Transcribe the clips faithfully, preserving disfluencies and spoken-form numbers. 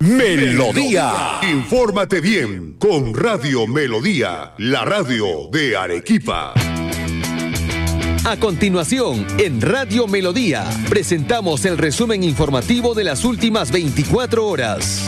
Melodía. Infórmate bien con Radio Melodía, la radio de Arequipa. A continuación, en Radio Melodía, presentamos el resumen informativo de las últimas veinticuatro horas.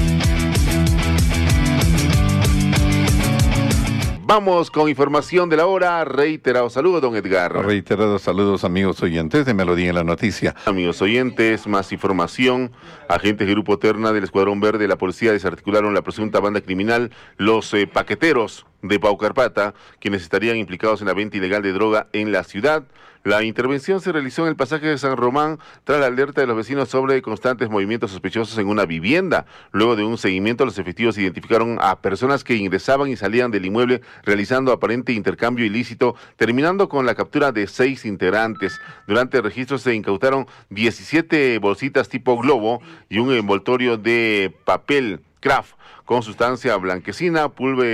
Vamos con información de la hora. Reiterados saludos, don Edgar. Reiterados saludos, amigos oyentes de Melodía en la Noticia. Amigos oyentes, más información. Agentes del Grupo Terna del Escuadrón Verde de la Policía desarticularon la presunta banda criminal Los eh, Paqueteros de Paucarpata, quienes estarían implicados en la venta ilegal de droga en la ciudad. La intervención se realizó en el pasaje de San Román tras la alerta de los vecinos sobre constantes movimientos sospechosos en una vivienda. Luego de un seguimiento, los efectivos identificaron a personas que ingresaban y salían del inmueble realizando aparente intercambio ilícito, terminando con la captura de seis integrantes. Durante el registro se incautaron diecisiete bolsitas tipo globo y un envoltorio de papel craft con sustancia blanquecina,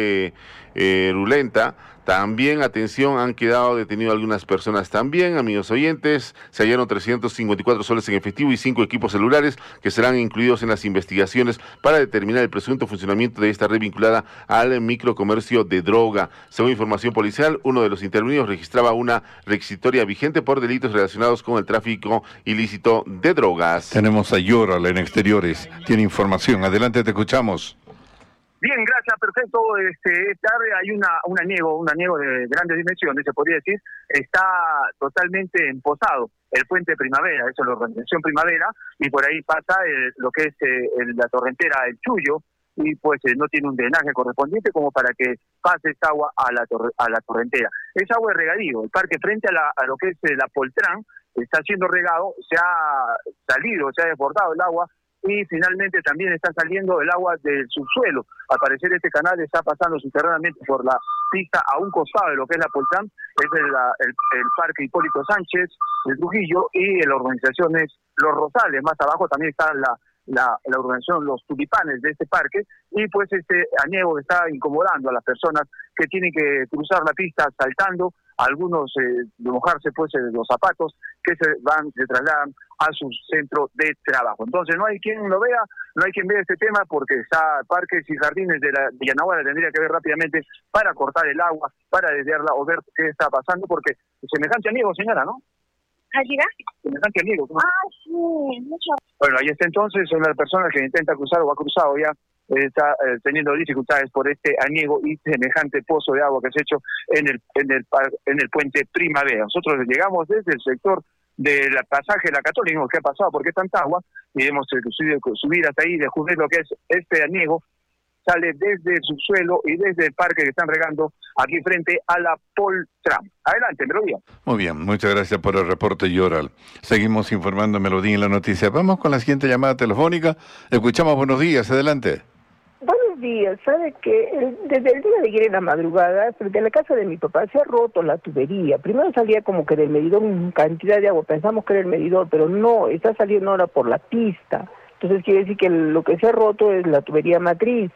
pulverulenta. También, atención, han quedado detenidos algunas personas también, amigos oyentes. Se hallaron trescientos cincuenta y cuatro soles en efectivo y cinco equipos celulares que serán incluidos en las investigaciones para determinar el presunto funcionamiento de esta red vinculada al microcomercio de droga. Según información policial, uno de los intervenidos registraba una requisitoria vigente por delitos relacionados con el tráfico ilícito de drogas. Tenemos a Yoral en exteriores. Tiene información. Adelante, te escuchamos. Bien, gracias, perfecto. Este, tarde hay una un aniego, un aniego de grandes dimensiones, se podría decir, está totalmente emposado el puente Primavera, eso es la organización Primavera, y por ahí pasa el, lo que es eh, el, la torrentera El Chullo, y pues eh, no tiene un drenaje correspondiente como para que pase esa agua a la tor a la torrentera. Es agua de regadío, el parque frente a, la, a lo que es eh, la Poltrán está siendo regado, se ha salido, se ha desbordado el agua, y finalmente también está saliendo el agua del subsuelo. Al parecer este canal está pasando subterráneamente por la pista a un costado de lo que es la Poltrán, es el, el, el Parque Hipólito Sánchez, el Trujillo, y la organización es Los Rosales. Más abajo también está la, la, la organización Los Tulipanes de este parque, y pues este aniego está incomodando a las personas que tienen que cruzar la pista saltando, algunos eh, de mojarse pues eh, los zapatos, que se van, se trasladan a su centro de trabajo. Entonces no hay quien lo vea, no hay quien vea este tema, porque está Parques y Jardines de la de Yanaguara tendría que ver rápidamente para cortar el agua, para desviarla o ver qué está pasando, porque semejante amigo, señora, ¿no? ¿Allá? Semejante amigo. ¿No? Ah, sí, mucho. Bueno, ahí está entonces una persona que intenta cruzar o ha cruzado ya, eh, está eh, teniendo dificultades por este aniego y semejante pozo de agua que se ha hecho en el en el en el puente Primavera. Nosotros llegamos desde el sector del pasaje de la Católica, ¿qué ha pasado? ¿Por qué tanta agua? Y hemos eh, subido, subir hasta ahí, descubrir lo que es este aniego, sale desde el subsuelo y desde el parque que están regando aquí frente a la Poltrán. Adelante, Melodía. Muy bien, muchas gracias por el reporte, Yoral. Seguimos informando Melodía en la noticia. Vamos con la siguiente llamada telefónica. Escuchamos, buenos días, adelante. Buenos días, ¿sabe que desde el día de ayer en la madrugada, frente a la casa de mi papá, se ha roto la tubería? Primero salía como que del medidor una cantidad de agua, pensamos que era el medidor, pero no, está saliendo ahora por la pista. Entonces quiere decir que lo que se ha roto es la tubería matriz.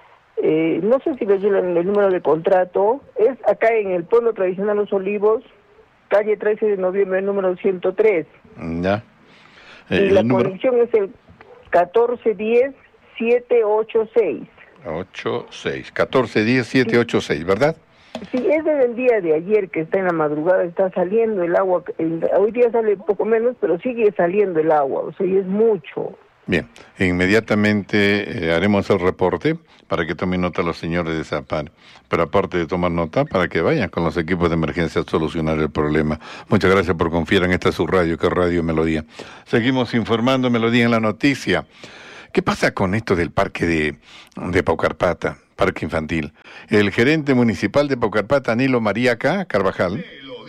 Eh, no sé si les dieron el número de contrato, es acá en el pueblo tradicional Los Olivos, calle trece de noviembre, número ciento tres. Ya. Eh, y la número... conexión es el catorce diez siete ocho seis. ocho seis, catorce diez siete ocho seis, ¿verdad? Sí, es desde el día de ayer que está en la madrugada, está saliendo el agua, el, hoy día sale poco menos, pero sigue saliendo el agua, o sea, y es mucho. Bien, inmediatamente eh, haremos el reporte para que tomen nota los señores de Zapar, pero aparte de tomar nota, para que vayan con los equipos de emergencia a solucionar el problema. Muchas gracias por confiar en esta su radio, que es Radio Melodía. Seguimos informando Melodía en la noticia. ¿Qué pasa con esto del parque de, de Paucarpata, parque infantil? El gerente municipal de Paucarpata, Nilo Mariaca Carvajal,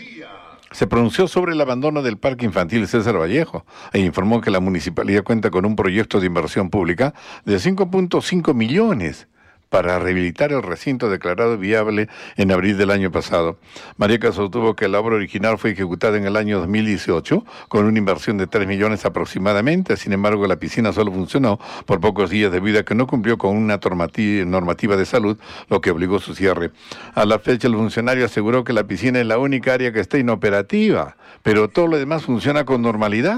se pronunció sobre el abandono del parque infantil César Vallejo e informó que la municipalidad cuenta con un proyecto de inversión pública de cinco punto cinco millones para rehabilitar el recinto declarado viable en abril del año pasado. Mariaca sostuvo que la obra original fue ejecutada en el año dos mil dieciocho con una inversión de tres millones aproximadamente. Sin embargo, la piscina solo funcionó por pocos días debido a que no cumplió con una normativa de salud, lo que obligó su cierre. A la fecha, el funcionario aseguró que la piscina es la única área que está inoperativa, pero todo lo demás funciona con normalidad.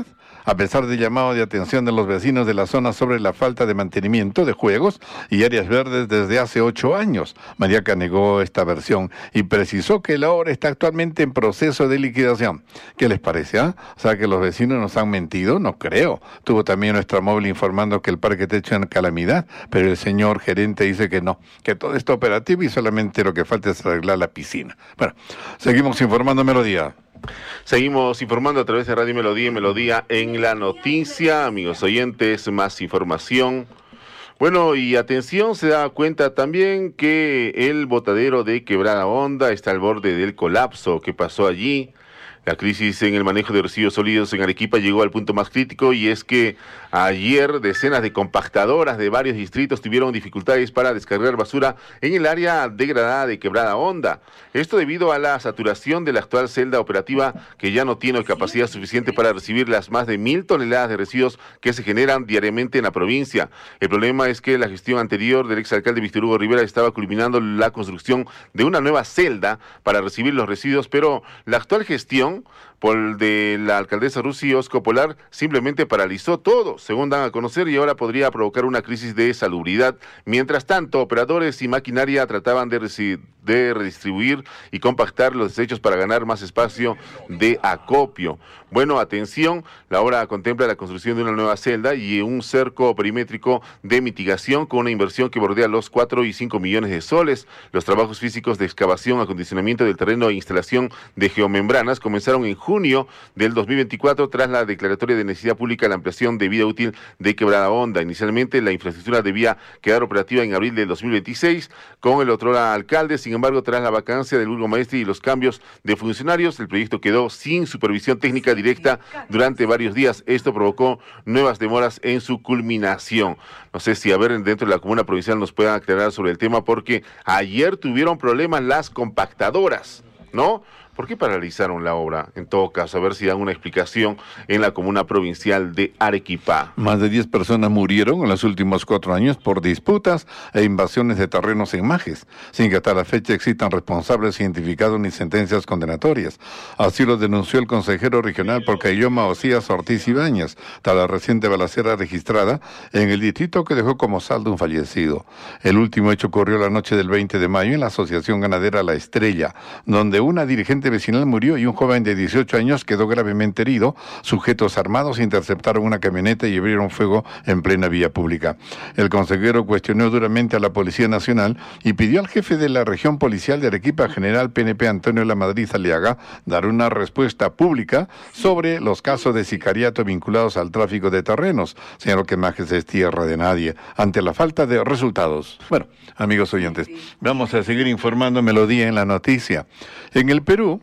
a pesar del llamado de atención de los vecinos de la zona sobre la falta de mantenimiento de juegos y áreas verdes desde hace ocho años. Mariaca negó esta versión y precisó que la obra está actualmente en proceso de liquidación. ¿Qué les parece? Ah? O sea, que los vecinos nos han mentido, no creo. Tuvo también nuestra móvil informando que el parque está hecho en calamidad, pero el señor gerente dice que no, que todo está operativo y solamente lo que falta es arreglar la piscina. Bueno, seguimos informando Melodía. Seguimos informando a través de Radio Melodía y Melodía en la noticia. Amigos oyentes, más información. Bueno, y atención, se da cuenta también que el botadero de Quebrada Honda está al borde del colapso. ¿Qué pasó allí? La crisis en el manejo de residuos sólidos en Arequipa llegó al punto más crítico y es que ayer decenas de compactadoras de varios distritos tuvieron dificultades para descargar basura en el área degradada de Quebrada Honda. Esto debido a la saturación de la actual celda operativa que ya no tiene capacidad suficiente para recibir las más de mil toneladas de residuos que se generan diariamente en la provincia. El problema es que la gestión anterior del exalcalde Víctor Hugo Rivera estaba culminando la construcción de una nueva celda para recibir los residuos, pero la actual gestión por de la alcaldesa Rusi Osco Polar simplemente paralizó todo, según dan a conocer, y ahora podría provocar una crisis de salubridad. Mientras tanto, operadores y maquinaria trataban de, resi- de redistribuir y compactar los desechos para ganar más espacio de acopio. Bueno, atención, la obra contempla la construcción de una nueva celda y un cerco perimétrico de mitigación con una inversión que bordea los cuatro y cinco millones de soles. Los trabajos físicos de excavación, acondicionamiento del terreno e instalación de geomembranas comenzaron en junio del dos mil veinticuatro tras la declaratoria de necesidad pública de la ampliación de vida útil de Quebrada Honda. Inicialmente la infraestructura debía quedar operativa en abril del dos mil veintiséis con el otro alcalde. Sin embargo, tras la vacancia del burgomaestre y los cambios de funcionarios, el proyecto quedó sin supervisión técnica directa durante varios días. Esto provocó nuevas demoras en su culminación. No sé si a ver dentro de la comuna provincial nos puedan aclarar sobre el tema, porque ayer tuvieron problemas las compactadoras, ¿no? ¿Por qué paralizaron la obra? En todo caso, a ver si dan una explicación en la comuna provincial de Arequipa. Más de diez personas murieron en los últimos cuatro años por disputas e invasiones de terrenos en Majes, sin que hasta la fecha existan responsables identificados ni sentencias condenatorias. Así lo denunció el consejero regional por Caylloma, Osías Ortiz Ibáñez, tras la reciente balacera registrada en el distrito que dejó como saldo un fallecido. El último hecho ocurrió la noche del veinte de mayo en la Asociación Ganadera La Estrella, donde una dirigente vecinal murió y un joven de dieciocho años quedó gravemente herido. Sujetos armados interceptaron una camioneta y abrieron fuego en plena vía pública. El consejero cuestionó duramente a la Policía Nacional y pidió al jefe de la región policial de Arequipa, general P N P Antonio Lamadrid Aliaga, dar una respuesta pública sobre los casos de sicariato vinculados al tráfico de terrenos. Señaló que Majes es tierra de nadie ante la falta de resultados. Bueno, amigos oyentes, vamos a seguir informando Melodía en la noticia. En el Perú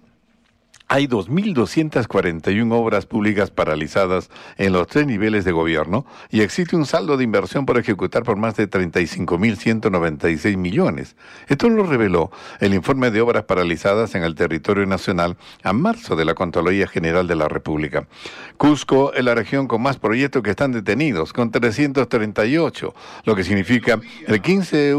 hay dos mil doscientas cuarenta y una obras públicas paralizadas en los tres niveles de gobierno y existe un saldo de inversión por ejecutar por más de treinta y cinco mil ciento noventa y seis millones. Esto lo reveló el informe de obras paralizadas en el territorio nacional a marzo de la Contraloría General de la República. Cusco es la región con más proyectos que están detenidos, con trescientos treinta y ocho, lo que significa el quince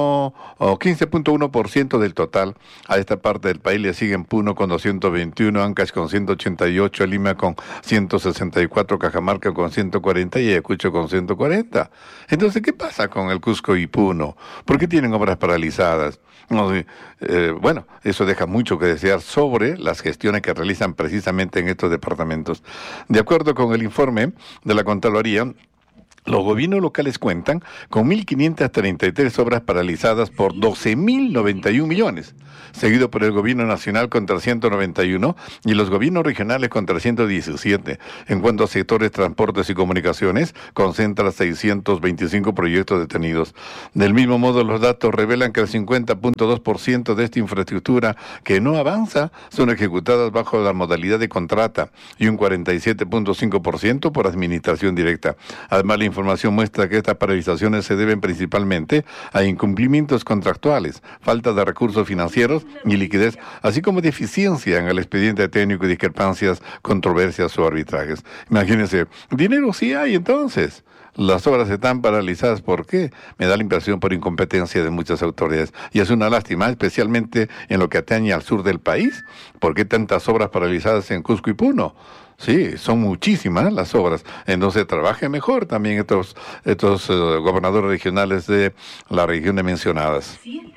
punto uno por ciento del total. A esta parte del país le siguen Puno con doscientos veintiuno, Ancash con ciento ochenta y ocho, Lima con ciento sesenta y cuatro, Cajamarca con ciento cuarenta y Ayacucho con ciento cuarenta. Entonces, ¿qué pasa con el Cusco y Puno? ¿Por qué tienen obras paralizadas? No, eh, bueno, eso deja mucho que desear sobre las gestiones que realizan precisamente en estos departamentos. De acuerdo con el informe de la Contraloría, los gobiernos locales cuentan con mil quinientas treinta y tres obras paralizadas por doce mil noventa y un millones, seguido por el gobierno nacional con trescientos noventa y uno y los gobiernos regionales con trescientos diecisiete. En cuanto a sectores, transportes y comunicaciones, concentra seiscientos veinticinco proyectos detenidos. Del mismo modo, los datos revelan que el cincuenta punto dos por ciento de esta infraestructura que no avanza son ejecutadas bajo la modalidad de contrata y un cuarenta y siete punto cinco por ciento por administración directa. Además, la información muestra que estas paralizaciones se deben principalmente a incumplimientos contractuales, falta de recursos financieros y liquidez, así como deficiencia en el expediente técnico y discrepancias, controversias o arbitrajes. Imagínense, dinero sí hay entonces. Las obras están paralizadas, ¿por qué? Me da la impresión por incompetencia de muchas autoridades. Y es una lástima, especialmente en lo que atañe al sur del país. ¿Por qué tantas obras paralizadas en Cusco y Puno? Sí, son muchísimas las obras. Entonces trabaje mejor también estos, estos uh, gobernadores regionales de las regiones mencionadas.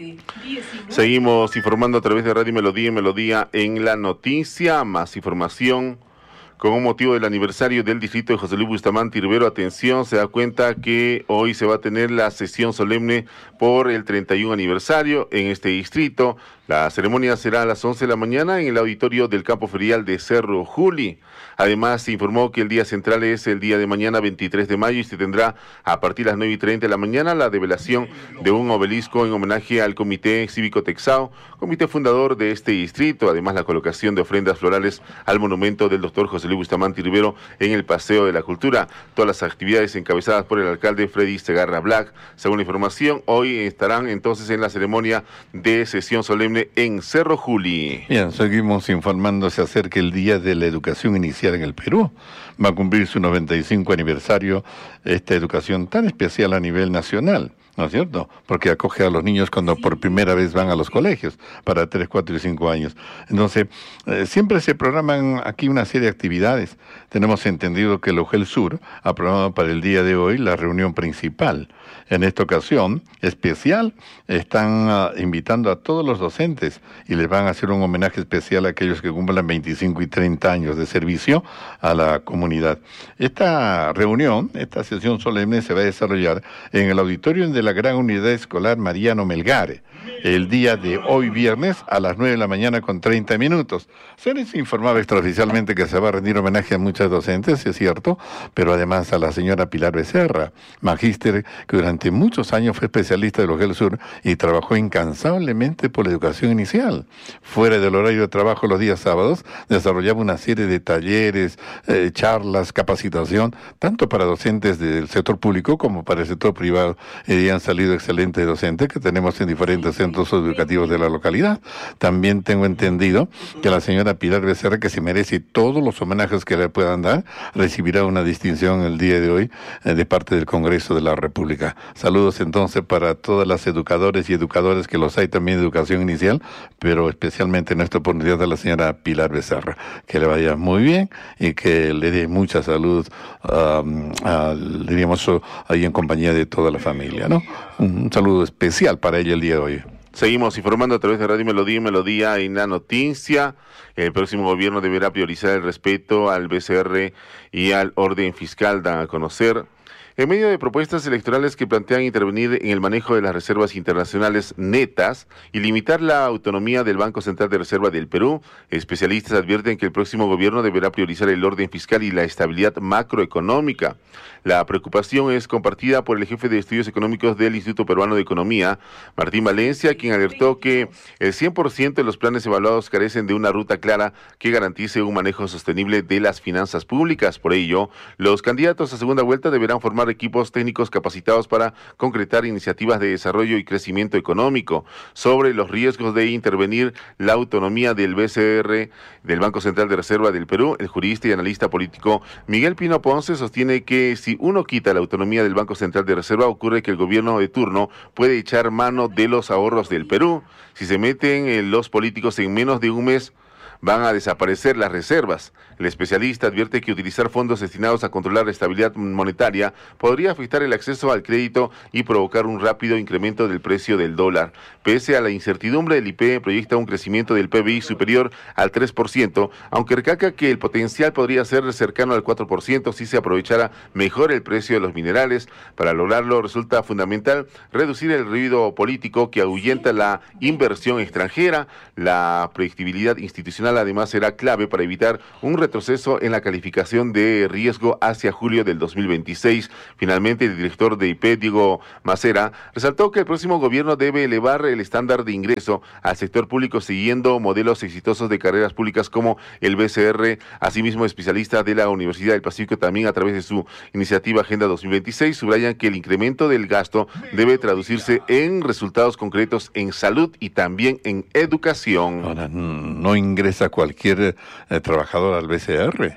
Seguimos informando a través de Radio Melodía y Melodía en la noticia. Más información. Con motivo del aniversario del distrito de José Luis Bustamante Rivero, atención, se da cuenta que hoy se va a tener la sesión solemne por el treinta y uno aniversario en este distrito. La ceremonia será a las once de la mañana en el auditorio del campo ferial de Cerro Juli. Además, se informó que el día central es el día de mañana, veintitrés de mayo, y se tendrá a partir de las nueve y treinta de la mañana la develación de un obelisco en homenaje al Comité Cívico Texao, comité fundador de este distrito. Además, la colocación de ofrendas florales al monumento del doctor José Luis Bustamante Rivero en el Paseo de la Cultura. Todas las actividades encabezadas por el alcalde Freddy Segarra Black. Según la información, hoy estarán entonces en la ceremonia de sesión solemne en Cerro Juli. Bien, seguimos informándose acerca del Día de la Educación Inicial en el Perú. Va a cumplir su noventa y cinco aniversario esta educación tan especial a nivel nacional, ¿no es cierto? Porque acoge a los niños cuando por primera vez van a los colegios, para tres, cuatro y cinco años. Entonces, eh, siempre se programan aquí una serie de actividades. Tenemos entendido que el OGEL Sur ha programado para el día de hoy la reunión principal. En esta ocasión especial están uh, invitando a todos los docentes y les van a hacer un homenaje especial a aquellos que cumplan veinticinco y treinta años de servicio a la comunidad. Esta reunión, esta sesión solemne se va a desarrollar en el auditorio de la Gran Unidad Escolar Mariano Melgare, el día de hoy viernes a las nueve de la mañana con treinta minutos. Se les informaba extraoficialmente que se va a rendir homenaje a muchas docentes, es cierto, pero además a la señora Pilar Becerra, magíster que durante muchos años fue especialista del OGEL Sur y trabajó incansablemente por la educación inicial. Fuera del horario de trabajo los días sábados, desarrollaba una serie de talleres, eh, charlas, capacitación, tanto para docentes del sector público como para el sector privado. Y han salido excelentes docentes que tenemos en diferentes centros educativos de la localidad. También tengo entendido que la señora Pilar Becerra, que se merece todos los homenajes que le puedan dar, recibirá una distinción el día de hoy eh, de parte del Congreso de la República. Saludos entonces para todas las educadores y educadores, que los hay también de educación inicial, pero especialmente en esta oportunidad a la señora Pilar Becerra. Que le vaya muy bien y que le dé mucha salud, um, a, diríamos, ahí en compañía de toda la familia, ¿no? Un saludo especial para ella el día de hoy. Seguimos informando a través de Radio Melodía y Melodía en la noticia. El próximo gobierno deberá priorizar el respeto al B C R y al orden fiscal, dan a conocer. En medio de propuestas electorales que plantean intervenir en el manejo de las reservas internacionales netas y limitar la autonomía del Banco Central de Reserva del Perú, especialistas advierten que el próximo gobierno deberá priorizar el orden fiscal y la estabilidad macroeconómica. La preocupación es compartida por el jefe de estudios económicos del Instituto Peruano de Economía, Martín Valencia, quien alertó que el cien por ciento de los planes evaluados carecen de una ruta clara que garantice un manejo sostenible de las finanzas públicas. Por ello, los candidatos a segunda vuelta deberán formar equipos técnicos capacitados para concretar iniciativas de desarrollo y crecimiento económico. Sobre los riesgos de intervenir la autonomía del B C R, del Banco Central de Reserva del Perú, el jurista y analista político Miguel Pino Ponce sostiene que si uno quita la autonomía del Banco Central de Reserva, ocurre que el gobierno de turno puede echar mano de los ahorros del Perú. Si se meten los políticos en menos de un mes, van a desaparecer las reservas. El especialista advierte que utilizar fondos destinados a controlar la estabilidad monetaria podría afectar el acceso al crédito y provocar un rápido incremento del precio del dólar. Pese a la incertidumbre, el I P E proyecta un crecimiento del P B I superior al tres por ciento, aunque recalca que el potencial podría ser cercano al cuatro por ciento si se aprovechara mejor el precio de los minerales. Para lograrlo resulta fundamental reducir el ruido político que ahuyenta la inversión extranjera. La predictibilidad institucional además será clave para evitar un retroceso en la calificación de riesgo hacia julio del dos mil veintiséis. Finalmente, el director de I P E, Diego Macera, resaltó que el próximo gobierno debe elevar el estándar de ingreso al sector público siguiendo modelos exitosos de carreras públicas como el B C R. Asimismo, especialistas de la Universidad del Pacífico también a través de su iniciativa Agenda dos mil veintiséis subrayan que el incremento del gasto debe traducirse en resultados concretos en salud y también en educación. Ahora, no ingresa cualquier eh, trabajador al B C R.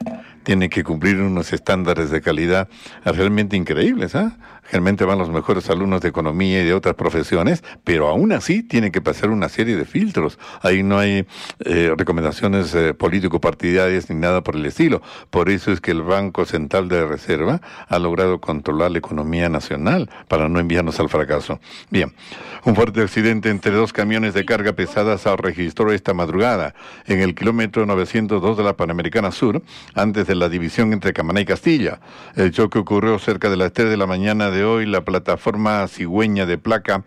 tiene que cumplir unos estándares de calidad realmente increíbles, ¿ah? ¿eh? Realmente van los mejores alumnos de economía y de otras profesiones, pero aún así tiene que pasar una serie de filtros. Ahí no hay eh, recomendaciones eh, político-partidarias ni nada por el estilo. Por eso es que el Banco Central de Reserva ha logrado controlar la economía nacional para no enviarnos al fracaso. Bien, un fuerte accidente entre dos camiones de carga pesada se registró esta madrugada en el kilómetro novecientos dos de la Panamericana Sur, antes de la división entre Camaná y Castilla. El choque ocurrió cerca de las tres de la mañana de hoy. La plataforma cigüeña de placa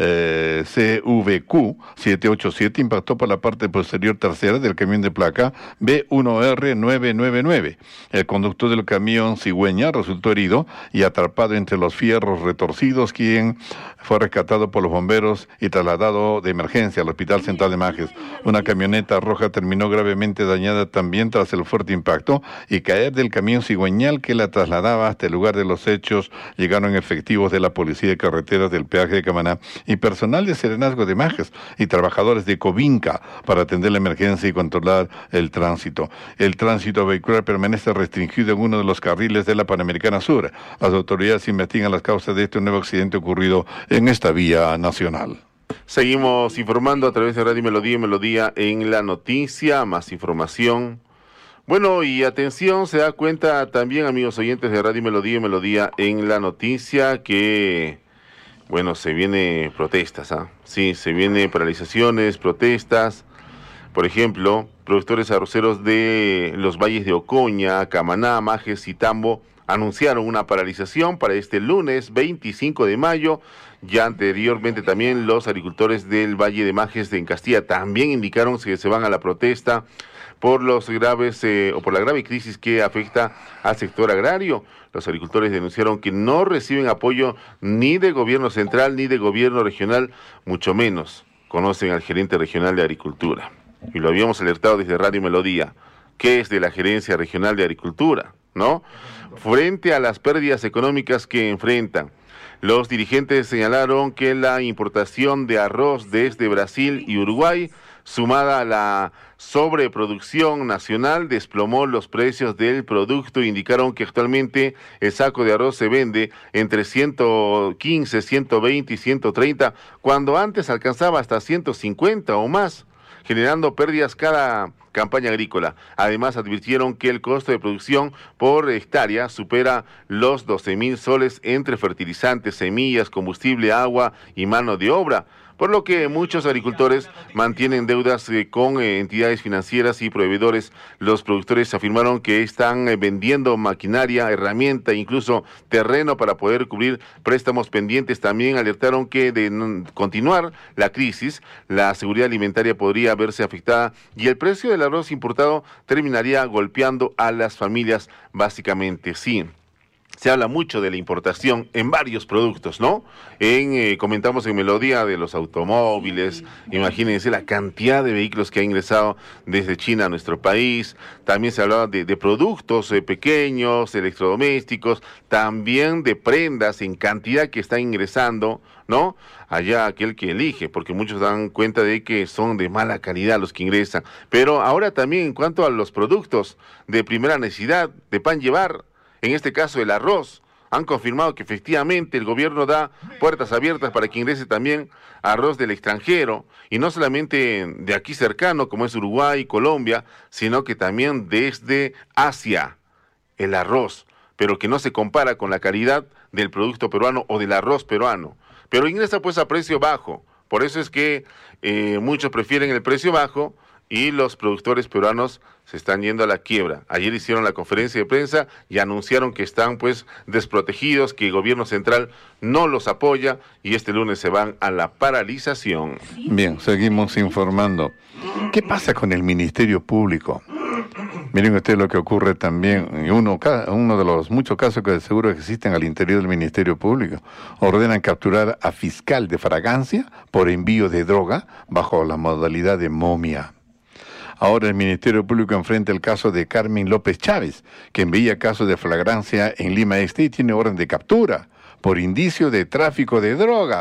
eh, C V Q siete ocho siete impactó por la parte posterior trasera del camión de placa B uno R nueve nueve nueve. El conductor del camión cigüeña resultó herido y atrapado entre los fierros retorcidos, quien fue rescatado por los bomberos y trasladado de emergencia al Hospital Central de Majes. Una camioneta roja terminó gravemente dañada también tras el fuerte impacto y caer del camión cigüeñal que la trasladaba hasta el lugar de los hechos. Llegaron efectivos de la Policía de Carreteras del Peaje de Camaná y personal de Serenazgo de Majes y trabajadores de Covinca para atender la emergencia y controlar el tránsito. El tránsito vehicular permanece restringido en uno de los carriles de la Panamericana Sur. Las autoridades investigan las causas de este nuevo accidente ocurrido en esta vía nacional. Seguimos informando a través de Radio Melodía y Melodía en la noticia. Más información. Bueno, y atención, se da cuenta también, amigos oyentes de Radio Melodía y Melodía en la noticia, que, bueno, se viene protestas, ¿ah? Sí, se viene paralizaciones, protestas. Por ejemplo, productores arroceros de los valles de Ocoña, Camaná, Majes y Tambo anunciaron una paralización para este lunes veinticinco de mayo. Ya anteriormente también los agricultores del Valle de Majes de en Castilla también indicaron que se van a la protesta por los graves eh, o por la grave crisis que afecta al sector agrario. Los agricultores denunciaron que no reciben apoyo ni de gobierno central ni de gobierno regional, mucho menos conocen al gerente regional de Agricultura. Y lo habíamos alertado desde Radio Melodía. ¿Qué es de la gerencia regional de Agricultura? ¿No? Frente a las pérdidas económicas que enfrentan, los dirigentes señalaron que la importación de arroz desde Brasil y Uruguay, sumada a la sobreproducción nacional, desplomó los precios del producto. Indicaron que actualmente el saco de arroz se vende entre ciento quince, ciento veinte y ciento treinta, cuando antes alcanzaba hasta ciento cincuenta o más, generando pérdidas cada campaña agrícola. Además, advirtieron que el costo de producción por hectárea supera los doce mil soles entre fertilizantes, semillas, combustible, agua y mano de obra, por lo que muchos agricultores mantienen deudas eh, con eh, entidades financieras y proveedores. Los productores afirmaron que están eh, vendiendo maquinaria, herramienta, incluso terreno para poder cubrir préstamos pendientes. También alertaron que de n- continuar la crisis, la seguridad alimentaria podría verse afectada y el precio del arroz importado terminaría golpeando a las familias, básicamente. Sí. Se habla mucho de la importación en varios productos, ¿no? En eh, comentamos en Melodía de los automóviles, imagínense la cantidad de vehículos que ha ingresado desde China a nuestro país. También se hablaba de, de productos eh, pequeños, electrodomésticos, también de prendas en cantidad que está ingresando, ¿no? Allá aquel que elige, porque muchos dan cuenta de que son de mala calidad los que ingresan. Pero ahora también en cuanto a los productos de primera necesidad, de pan llevar, en este caso el arroz, han confirmado que efectivamente el gobierno da puertas abiertas para que ingrese también arroz del extranjero, y no solamente de aquí cercano, como es Uruguay y Colombia, sino que también desde Asia, el arroz, pero que no se compara con la calidad del producto peruano o del arroz peruano, pero ingresa pues a precio bajo. Por eso es que eh, muchos prefieren el precio bajo y los productores peruanos se están yendo a la quiebra. Ayer hicieron la conferencia de prensa y anunciaron que están pues desprotegidos, que el gobierno central no los apoya y este lunes se van a la paralización. Bien, seguimos informando. ¿Qué pasa con el Ministerio Público? Miren ustedes lo que ocurre también, y uno, uno de los muchos casos que seguro existen al interior del Ministerio Público. Ordenan capturar a fiscal de fragancia por envío de droga bajo la modalidad de momia. Ahora el Ministerio Público enfrenta el caso de Carmen López Chávez, que envía casos de flagrancia en Lima Este y tiene orden de captura por indicio de tráfico de drogas.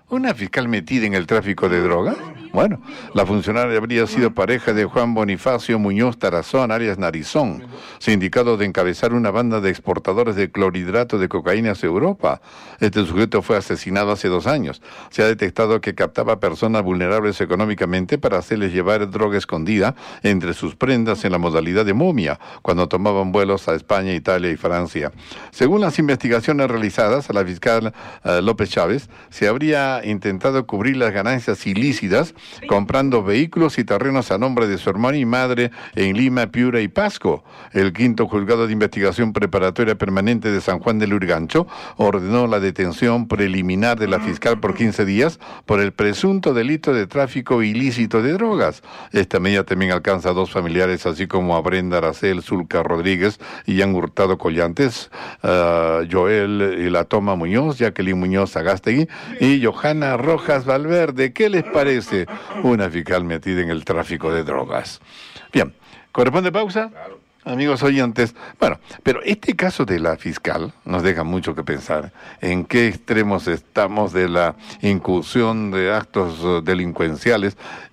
¿Una fiscal metida en el tráfico de drogas? Bueno, la funcionaria habría sido pareja de Juan Bonifacio Muñoz Tarazón, alias Narizón, sindicado de encabezar una banda de exportadores de clorhidrato de cocaína hacia Europa. Este sujeto fue asesinado hace dos años. Se ha detectado que captaba personas vulnerables económicamente para hacerles llevar droga escondida entre sus prendas en la modalidad de momia, cuando tomaban vuelos a España, Italia y Francia. Según las investigaciones realizadas a la fiscal uh, López Chávez, se habría intentado cubrir las ganancias ilícitas comprando vehículos y terrenos a nombre de su hermano y madre en Lima, Piura y Pasco. El quinto juzgado de investigación preparatoria permanente de San Juan del Lurigancho ordenó la detención preliminar de la fiscal por quince días por el presunto delito de tráfico ilícito de drogas. Esta medida también alcanza a dos familiares, así como a Brenda Aracel Zulca Rodríguez y Jan Hurtado Collantes, uh, Joel y la Toma Muñoz, Jacqueline Muñoz Agastegui y Johanna Rojas Valverde. ¿Qué les parece una fiscal metida en el tráfico de drogas? Bien, ¿corresponde pausa? Claro. Amigos oyentes, bueno, pero este caso de la fiscal nos deja mucho que pensar. ¿En qué extremos estamos de la incursión de actos delincuenciales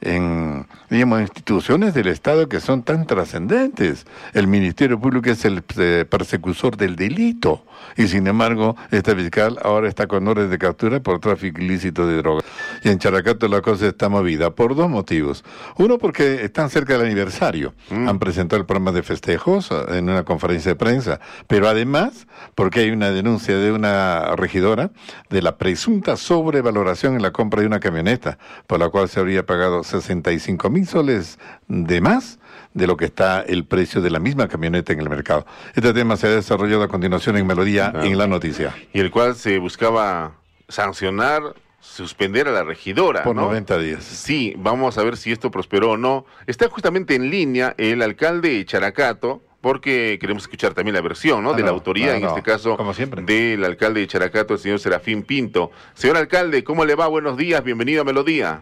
en, digamos, instituciones del Estado que son tan trascendentes? El Ministerio Público es el eh, persecutor del delito y, sin embargo, esta fiscal ahora está con orden de captura por tráfico ilícito de drogas. Y en Characato la cosa está movida por dos motivos. Uno, porque están cerca del aniversario. Mm. Han presentado el programa de festejo en una conferencia de prensa, pero además porque hay una denuncia de una regidora de la presunta sobrevaloración en la compra de una camioneta, por la cual se habría pagado sesenta y cinco mil soles de más de lo que está el precio de la misma camioneta en el mercado. Este tema se ha desarrollado a continuación en Melodía, ah, en la noticia. Y el cual se buscaba sancionar, suspender a la regidora, por ¿no? noventa días. Sí, vamos a ver si esto prosperó o no. Está justamente en línea el alcalde de Characato, porque queremos escuchar también la versión, ¿no? Ah, de la no, autoría, no, en no, este caso, como siempre, del alcalde de Characato, el señor Serafín Pinto. Señor alcalde, ¿cómo le va? Buenos días, bienvenido a Melodía.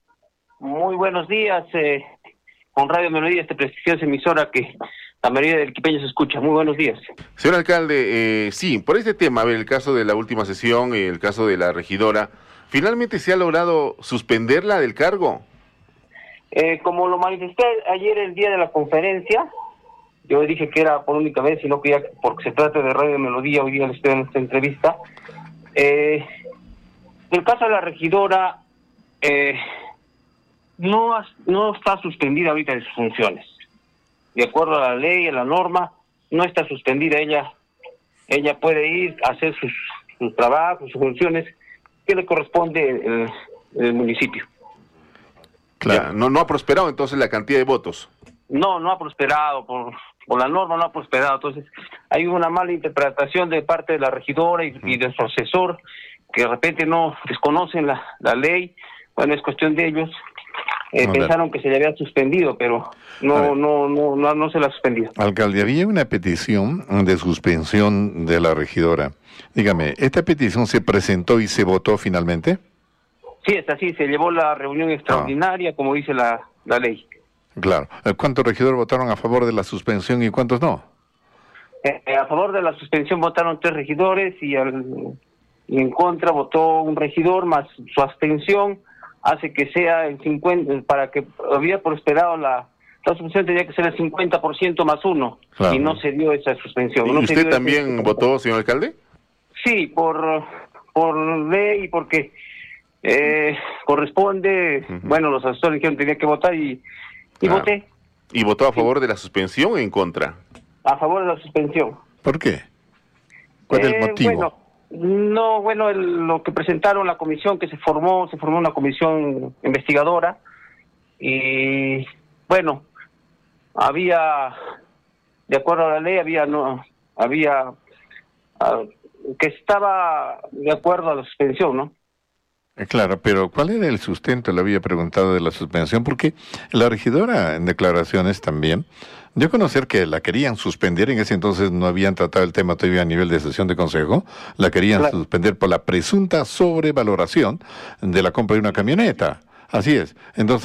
Muy buenos días, eh, con Radio Melodía, esta prestigiosa emisora que la mayoría del quipeño se escucha. Muy buenos días. Señor alcalde, eh, sí, por este tema, a ver, el caso de la última sesión, el caso de la regidora, ¿finalmente se ha logrado suspenderla del cargo? Eh, como lo manifesté ayer el día de la conferencia, yo dije que era por única vez, sino que ya porque se trata de Radio Melodía, hoy día les estoy en esta entrevista. Eh, el caso de la regidora eh, no, ha, no está suspendida ahorita de sus funciones. De acuerdo a la ley, a la norma, no está suspendida. Ella ella puede ir a hacer sus, sus trabajos, sus funciones, que le corresponde el, el municipio. Claro, no, no ha prosperado entonces la cantidad de votos. No, no ha prosperado, por, por la norma no ha prosperado. Entonces, hay una mala interpretación de parte de la regidora y, y de su asesor, que de repente no desconocen la, la ley. Bueno, es cuestión de ellos. Eh, pensaron que se le había suspendido, pero no, no, no, no, no se la ha suspendido. Alcalde, había una petición de suspensión de la regidora. Dígame, ¿esta petición se presentó y se votó finalmente? Sí, es así, se llevó la reunión extraordinaria, ah. como dice la, la ley. Claro. ¿Cuántos regidores votaron a favor de la suspensión y cuántos no? Eh, a favor de la suspensión votaron tres regidores y, al, y en contra votó un regidor, más su abstención hace que sea el cincuenta, para que había prosperado la, la suspensión tenía que ser el cincuenta por ciento más uno, claro. Y no se dio esa suspensión. ¿Y no usted también ese... votó, señor alcalde? Sí, por, por ley y porque eh, corresponde, uh-huh. bueno, los asesores dijeron que tenía que votar y, y ah. voté. ¿Y votó a favor sí. de la suspensión o en contra? A favor de la suspensión. ¿Por qué? ¿Cuál es eh, el motivo? Bueno, no, bueno, el, lo que presentaron la comisión que se formó, se formó una comisión investigadora y, bueno, había, de acuerdo a la ley, había, no, había, uh, que estaba de acuerdo a la suspensión, ¿no? Claro, pero ¿cuál era el sustento? Le había preguntado de la suspensión, porque la regidora en declaraciones también dio a conocer que la querían suspender, en ese entonces no habían tratado el tema todavía a nivel de sesión de consejo, la querían claro. suspender por la presunta sobrevaloración de la compra de una camioneta. Así es. Entonces